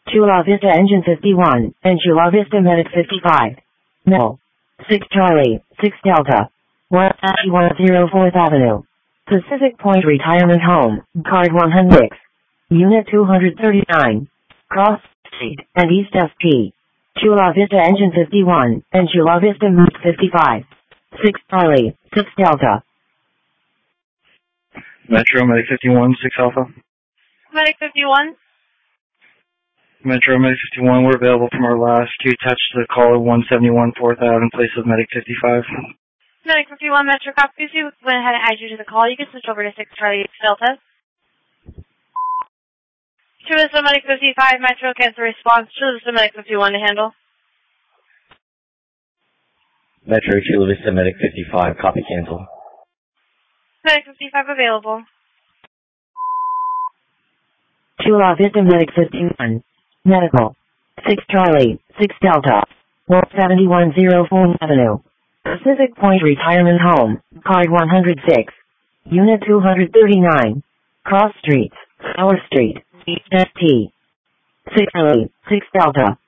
Chula Vista Engine 51, and Chula Vista Medic 55. Mel. 6 Charlie, 6 Delta. 110 4th Avenue. Pacific Point Retirement Home, Card 106. Unit 239. Cross Street, and East SP. Chula Vista Engine 51, and Chula Vista Medic 55. 6 Charlie, 6 Delta. Metro Medic 51, 6 Alpha. Medic 51. Metro Medic 51, we're available from our last two. Touch to the caller 171 4th Ave in place of Medic 55. Medic 51, Metro copies you. Went ahead and add you to the call. You can switch over to 6 Charlie 6 Delta. Chula Vista Medic 55, Metro cancel response. Chula Vista Medic 51 to handle. Metro Chula Vista Medic 55, copy cancel. Medic 55 available. Chula Vista Medic 51. Medical. 6 Charlie, 6 Delta. 171 4th Avenue. Pacific Point Retirement Home, Card 106. Unit 239. Cross Streets, Flower Street, East SP. 6 Charlie, 6 Delta.